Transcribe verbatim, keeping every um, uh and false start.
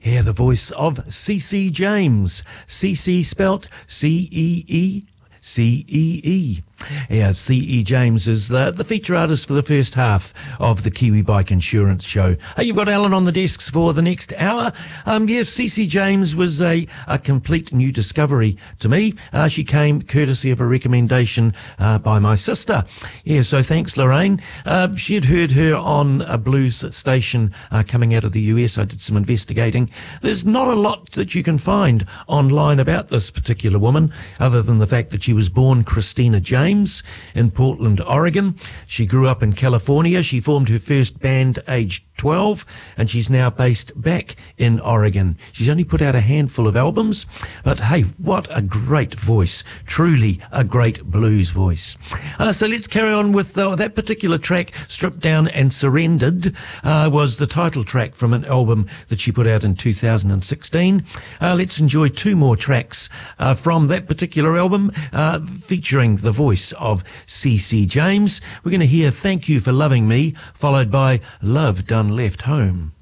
Hear the voice of C C James. C C spelt C E E C E E. Yeah, C E James is the, the feature artist for the first half of the Kiwi Bike Insurance Show. Hey, you've got Alan on the desks for the next hour. Um, yes, C C James was a, a complete new discovery to me. Uh, she came courtesy of a recommendation uh, by my sister. Yeah, so thanks, Lorraine. Uh, she had heard her on a blues station uh, coming out of the U S. I did some investigating. There's not a lot that you can find online about this particular woman, other than the fact that she was born Christina James in Portland, Oregon. She grew up in California. She formed her first band aged twelve, and she's now based back in Oregon. She's only put out a handful of albums, but hey, what a great voice. Truly a great blues voice. Uh, so let's carry on with uh, that particular track, Stripped Down and Surrendered, uh, was the title track from an album that she put out in two thousand sixteen. Uh, let's enjoy two more tracks uh, from that particular album, uh, featuring the voice of C C James. We're going to hear Thank You for Loving Me, followed by Love Done Left Home.